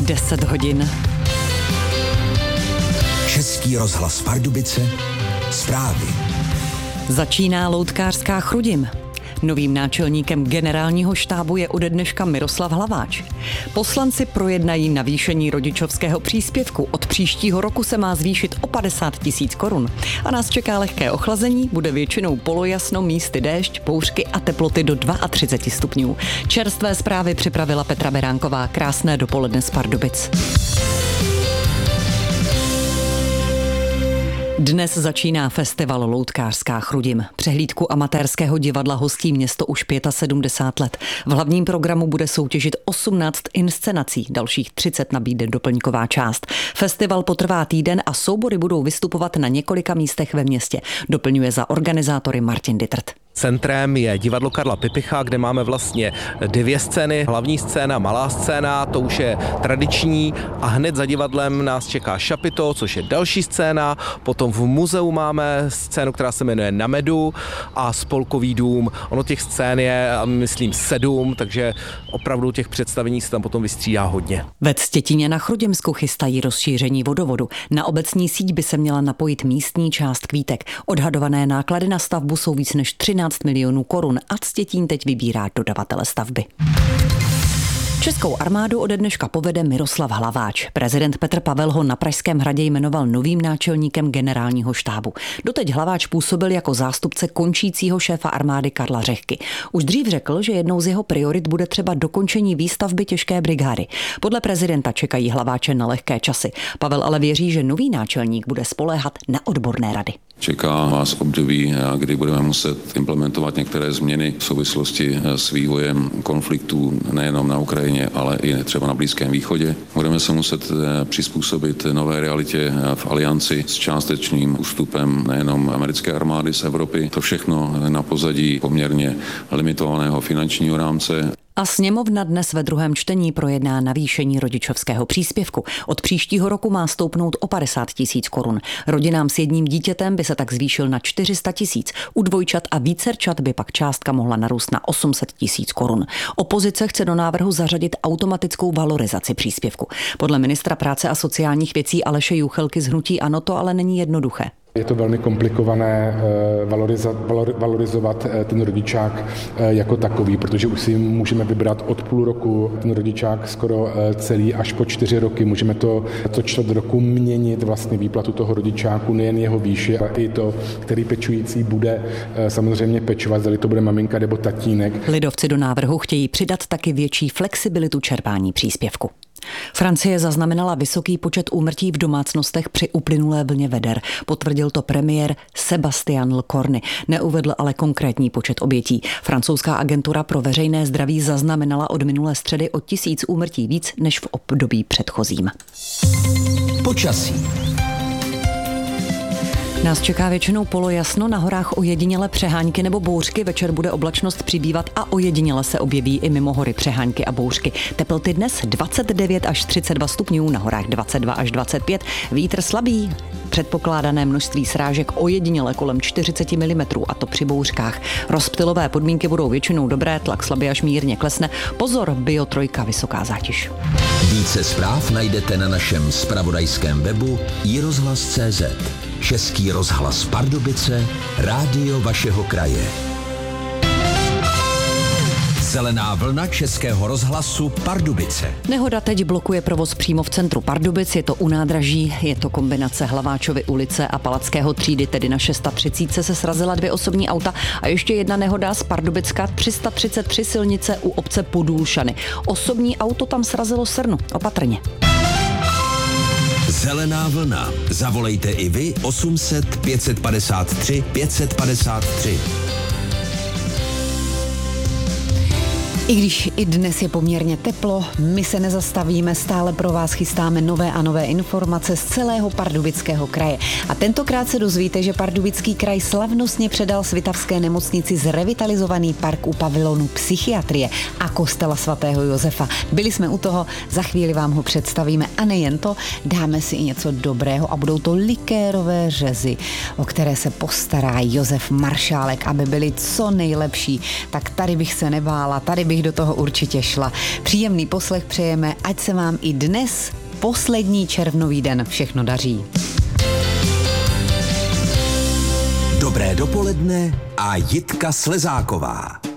10 hodin. Český rozhlas Pardubice, zprávy. Začíná loutkářská Chrudim. Novým náčelníkem generálního štábu je ode dneška Miroslav Hlaváč. Poslanci projednají navýšení rodičovského příspěvku. Od příštího roku se má zvýšit o 50 000 korun. A nás čeká lehké ochlazení, bude většinou polojasno, místy déšť, bouřky a teploty do 32 stupňů. Čerstvé zprávy připravila Petra Beránková. Krásné dopoledne z Pardubic. Dnes začíná festival Loutkářská Chrudim. Přehlídku amatérského divadla hostí město už 75 let. V hlavním programu bude soutěžit 18 inscenací, dalších 30 nabídne doplňková část. Festival potrvá týden a soubory budou vystupovat na několika místech ve městě, doplňuje za organizátory Martin Dittert. Centrem je divadlo Karla Pipicha, kde máme vlastně 2 scény. Hlavní scéna, malá scéna, to už je tradiční a hned za divadlem nás čeká šapito, což je další scéna. Potom v muzeu máme scénu, která se jmenuje Na medu a Spolkový dům. Ono těch scén je, myslím, 7, takže opravdu těch představení se tam potom vystřídá hodně. Ve Ctětíně na Chrudimsku chystají rozšíření vodovodu. Na obecní síť by se měla napojit místní část Kvítek. Odhadované náklady na stavbu jsou víc než 13 milionů korun a Ctětín teď vybírá dodavatele stavby. Českou armádu ode dneška povede Miroslav Hlaváč. Prezident Petr Pavel ho na Pražském hradě jmenoval novým náčelníkem generálního štábu. Doteď Hlaváč působil jako zástupce končícího šéfa armády Karla Řehky. Už dřív řekl, že jednou z jeho priorit bude třeba dokončení výstavby těžké brigády. Podle prezidenta čekají Hlaváče na lehké časy. Pavel ale věří, že nový náčelník bude spoléhat na odborné rady. Čeká vás období, kdy budeme muset implementovat některé změny v souvislosti s vývojem konfliktů nejenom na Ukrajině, ale i třeba na Blízkém východě. Budeme se muset přizpůsobit nové realitě v alianci s částečným ústupem nejenom americké armády z Evropy. To všechno na pozadí poměrně limitovaného finančního rámce. A sněmovna dnes ve druhém čtení projedná navýšení rodičovského příspěvku. Od příštího roku má stoupnout o 50 000 korun. Rodinám s jedním dítětem by se tak zvýšil na 400 000. U dvojčat a vícerčat by pak částka mohla narůst na 800 000 korun. Opozice chce do návrhu zařadit automatickou valorizaci příspěvku. Podle ministra práce a sociálních věcí Aleše Juchelky z hnutí ANO to ale není jednoduché. Je to velmi komplikované valorizovat ten rodičák jako takový, protože už si můžeme vybrat od půl roku ten rodičák skoro celý až po 4 roky. Můžeme to čtvrt roku měnit vlastně výplatu toho rodičáku, nejen jeho výši, ale i to, který pečující bude samozřejmě pečovat, zda to bude maminka nebo tatínek. Lidovci do návrhu chtějí přidat taky větší flexibilitu čerpání příspěvku. Francie zaznamenala vysoký počet úmrtí v domácnostech při uplynulé vlně veder. Potvrdil to premiér Sébastien Lecornu. Neuvedl ale konkrétní počet obětí. Francouzská agentura pro veřejné zdraví zaznamenala od minulé středy o 1000 úmrtí víc než v období předchozím. Počasí. Nás čeká většinou polojasno, na horách ojediněle přehánky nebo bouřky, večer bude oblačnost přibývat a ojediněle se objeví i mimo hory přehánky a bouřky. Teploty dnes 29 až 32 stupňů, na horách 22 až 25, vítr slabý. Předpokládané množství srážek ojediněle kolem 40 mm, a to při bouřkách. Rozptylové podmínky budou většinou dobré, tlak slabě až mírně klesne. Pozor, Bio3, vysoká zátěž. Více zpráv najdete na našem zpravodajském webu iRozhlas.cz. Český rozhlas Pardubice, rádio vašeho kraje. Zelená vlna Českého rozhlasu Pardubice. Nehoda teď blokuje provoz přímo v centru Pardubic, je to u nádraží, je to kombinace Hlaváčovy ulice a Palackého třídy, tedy na 630 se srazila 2 osobní auta a ještě jedna nehoda z Pardubicka 333 silnice u obce Podůlšany. Osobní auto tam srazilo srnu, opatrně. Zelená vlna. Zavolejte i vy 800 553 553. I když i dnes je poměrně teplo, my se nezastavíme, stále pro vás chystáme nové a nové informace z celého Pardubického kraje. A tentokrát se dozvíte, že Pardubický kraj slavnostně předal Svitavské nemocnici zrevitalizovaný park u pavilonu psychiatrie a kostela svatého Josefa. Byli jsme u toho, za chvíli vám ho představíme a nejen to, dáme si i něco dobrého a budou to likérové řezy, o které se postará Josef Maršálek, aby byly co nejlepší. Tak tady bych se nebála, tady bych bych do toho určitě šla. Příjemný poslech přejeme, ať se vám i dnes, poslední červnový den, všechno daří. Dobré dopoledne a Jitka Slezáková.